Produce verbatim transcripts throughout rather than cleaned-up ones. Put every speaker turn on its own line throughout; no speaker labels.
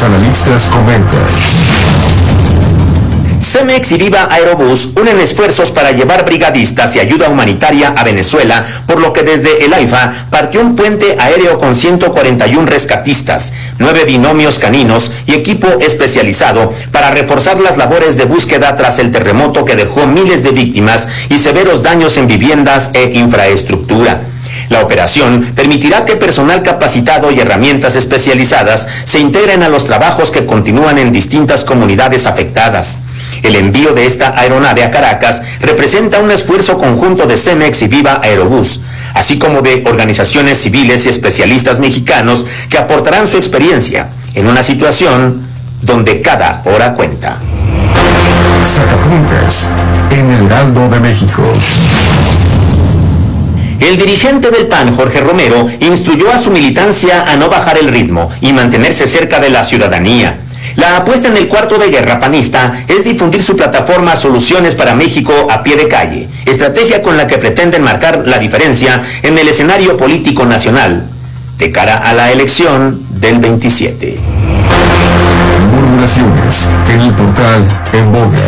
analistas comentan.
Cemex y Viva Aerobús unen esfuerzos para llevar brigadistas y ayuda humanitaria a Venezuela, por lo que desde el AIFA partió un puente aéreo con ciento cuarenta y uno rescatistas, nueve binomios caninos y equipo especializado para reforzar las labores de búsqueda tras el terremoto que dejó miles de víctimas y severos daños en viviendas e infraestructura. La operación permitirá que personal capacitado y herramientas especializadas se integren a los trabajos que continúan en distintas comunidades afectadas. El envío de esta aeronave a Caracas representa un esfuerzo conjunto de Cemex y Viva Aerobús, así como de organizaciones civiles y especialistas mexicanos que aportarán su experiencia en una situación donde cada hora cuenta.
Sacapuntas en el Heraldo de México.
El dirigente del P A N, Jorge Romero, instruyó a su militancia a no bajar el ritmo y mantenerse cerca de la ciudadanía. La apuesta en el cuarto de guerra panista es difundir su plataforma Soluciones para México a pie de calle, estrategia con la que pretenden marcar la diferencia en el escenario político nacional de cara a la elección del veintisiete.
Murmuraciones en el portal En Boga.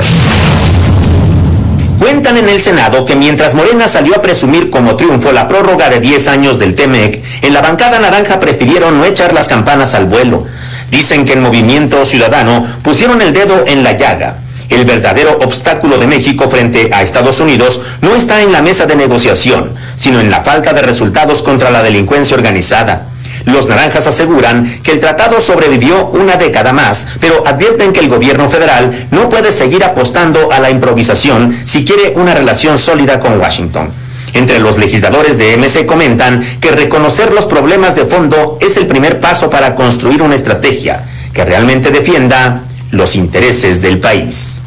Cuentan en el Senado que mientras Morena salió a presumir como triunfo la prórroga de diez años del T M E C, en la bancada naranja prefirieron no echar las campanas al vuelo. Dicen que en Movimiento Ciudadano pusieron el dedo en la llaga. El verdadero obstáculo de México frente a Estados Unidos no está en la mesa de negociación, sino en la falta de resultados contra la delincuencia organizada. Los naranjas aseguran que el tratado sobrevivió una década más, pero advierten que el gobierno federal no puede seguir apostando a la improvisación si quiere una relación sólida con Washington. Entre los legisladores de M C comentan que reconocer los problemas de fondo es el primer paso para construir una estrategia que realmente defienda los intereses del país.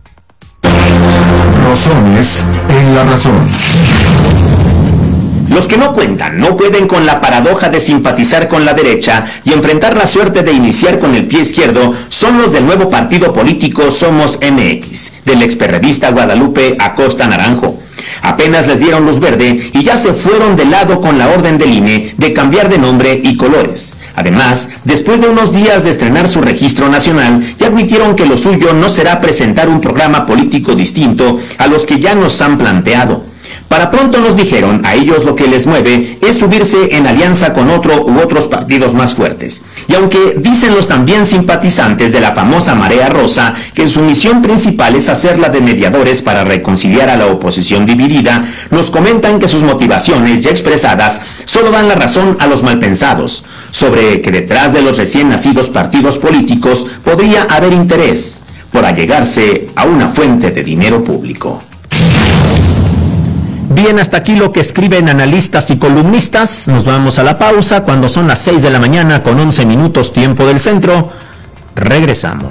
Rosones en la razón.
Los que no cuentan no pueden con la paradoja de simpatizar con la derecha y enfrentar la suerte de iniciar con el pie izquierdo son los del nuevo partido político Somos M X, del experredista Guadalupe Acosta Naranjo. Apenas les dieron luz verde y ya se fueron de lado con la orden del I N E de cambiar de nombre y colores. Además, después de unos días de estrenar su registro nacional, ya admitieron que lo suyo no será presentar un programa político distinto a los que ya nos han planteado. Para pronto nos dijeron, a ellos lo que les mueve es subirse en alianza con otro u otros partidos más fuertes. Y aunque dicen los también simpatizantes de la famosa Marea Rosa que su misión principal es hacerla de mediadores para reconciliar a la oposición dividida, nos comentan que sus motivaciones ya expresadas solo dan la razón a los malpensados, sobre que detrás de los recién nacidos partidos políticos podría haber interés por allegarse a una fuente de dinero público. Bien, hasta aquí lo que escriben analistas y columnistas. Nos vamos a la pausa cuando son las seis de la mañana con once minutos tiempo del centro. Regresamos.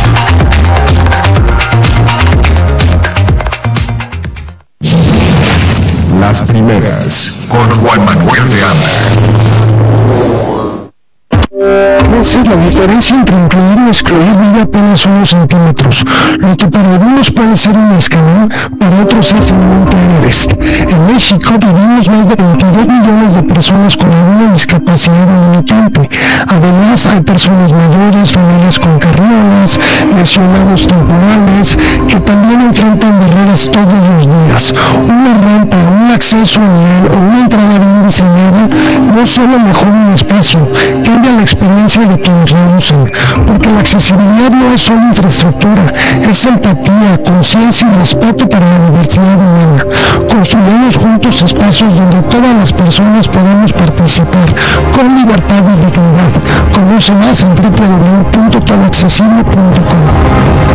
Las primeras con Juan Manuel de Anda.
Esa es la diferencia entre incluir o excluir mide apenas unos centímetros. Lo que para algunos puede ser un escalón, para otros es el Monte Everest. En México vivimos más de veintidós millones de personas con alguna discapacidad limitante. Además, hay personas mayores, familias con carriolas, lesionados temporales, que también enfrentan barreras todos los días. Una rampa, un acceso a nivel o una entrada bien diseñada no solo mejora un espacio, cambia la experiencia de quienes la usan, porque la accesibilidad no es solo infraestructura, es empatía, conciencia y respeto para la diversidad humana. Construyamos juntos espacios donde todas las personas podamos participar con libertad y dignidad. Conoce más en doble u doble u doble u punto todo accesible punto com.